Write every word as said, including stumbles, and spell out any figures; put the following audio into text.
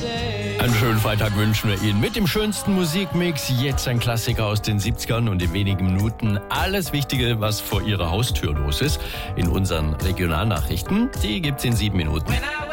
Einen schönen Freitag wünschen wir Ihnen mit dem schönsten Musikmix. Jetzt ein Klassiker aus den siebzigern und in wenigen Minuten alles Wichtige, was vor Ihrer Haustür los ist. In unseren Regionalnachrichten, die gibt's in sieben Minuten.